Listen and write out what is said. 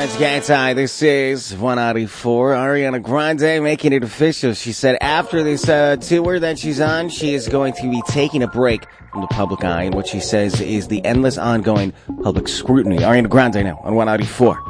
That's Gatsai. This is 194. Ariana Grande making it official. She said after this tour that she's on, she is going to be taking a break from the public eye and what she says is the endless ongoing public scrutiny. Ariana Grande now on 194.